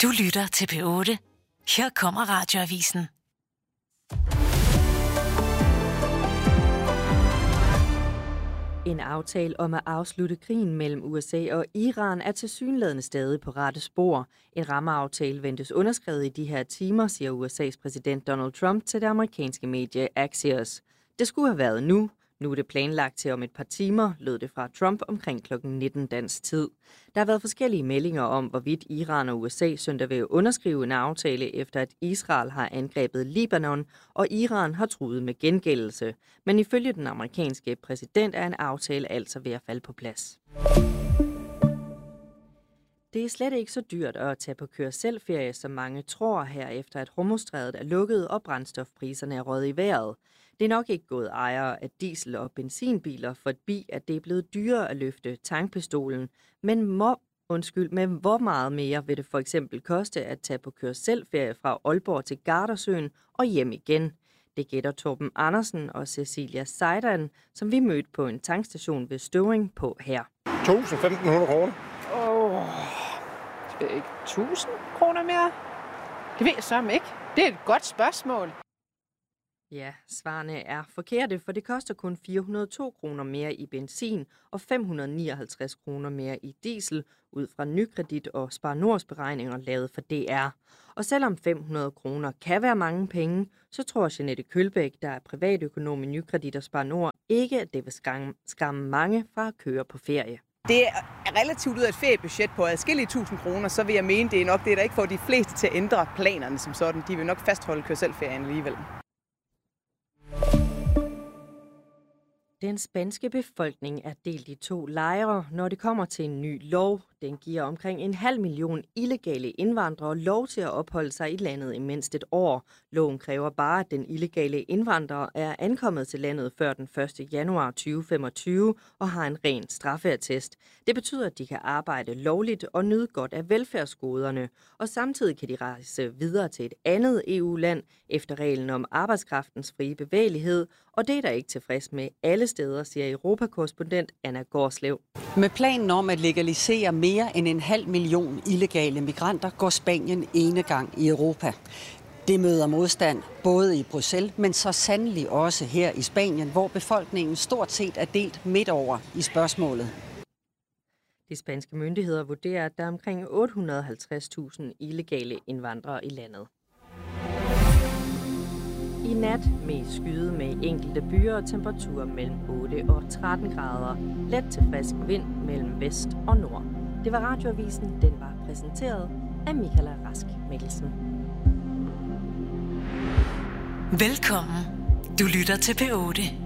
Du lytter til P8. Her kommer Radioavisen. En aftale om at afslutte krigen mellem USA og Iran er tilsyneladende stadig på rette spor. En rammeaftale ventes underskrevet i de her timer, siger USA's præsident Donald Trump til det amerikanske medie Axios. Det skulle have været nu. Nu er det planlagt til om et par timer, lød det fra Trump omkring kl. 19 dansk tid. Der har været forskellige meldinger om, hvorvidt Iran og USA søndag vil underskrive en aftale, efter at Israel har angrebet Libanon, og Iran har truet med gengældelse. Men ifølge den amerikanske præsident er en aftale altså ved at falde på plads. Det er slet ikke så dyrt at tage på kør-selv-ferie, som mange tror her, efter at Hormuzstrædet er lukket og brændstofpriserne er røget i vejret. Det er nok ikke gået ejere af diesel- og benzinbiler forbi, at det er blevet dyrere at løfte tankpistolen. Men hvor meget mere vil det for eksempel koste at tage på kør-selv-ferie fra Aalborg til Gardasøen og hjem igen? Det gætter Torben Andersen og Cecilia Seidan, som vi mødte på en tankstation ved Støvring på her. 1.500 kroner. Det er ikke 1.000 kroner mere? Det ved jeg så ikke. Det er et godt spørgsmål. Ja, svarene er forkerte, for det koster kun 402 kroner mere i benzin og 559 kroner mere i diesel, ud fra Nykredit og Spar Nords beregninger lavet for DR. Og selvom 500 kroner kan være mange penge, så tror Jeanette Kølbæk, der er privatøkonom i Nykredit og Spar Nord, ikke at det vil skræmme mange fra at køre på ferie. Det er relativt ud af et feriebudget på adskillige 1.000 kroner, så vil jeg mene, det er nok det, der ikke får de fleste til at ændre planerne som sådan. De vil nok fastholde kør-selv-ferien alligevel. Den spanske befolkning er delt i to lejre, når det kommer til en ny lov. Den giver omkring 500.000 illegale indvandrere lov til at opholde sig i landet i mindst et år. Loven kræver bare, at den illegale indvandrer er ankommet til landet før den 1. januar 2025 og har en ren straffeattest. Det betyder, at de kan arbejde lovligt og nyde godt af velfærdsgoderne. Og samtidig kan de rejse videre til et andet EU-land efter reglen om arbejdskraftens frie bevægelighed. Og det er der ikke tilfreds med alle steder, siger Europakorrespondent Anna Gårdslev. Med planen om at legalisere mere end 500.000 illegale migranter går Spanien enegang i Europa. Det møder modstand både i Bruxelles, men så sandelig også her i Spanien, hvor befolkningen stort set er delt midt over i spørgsmålet. De spanske myndigheder vurderer, at der er omkring 850.000 illegale indvandrere i landet. I nat med skyde med enkelte byer og temperaturer mellem 8 og 13 grader. Let til frisk vind mellem vest og nord. Det var Radioavisen. Den var præsenteret af Michaela Rask Mikkelsen. Velkommen. Du lytter til P8.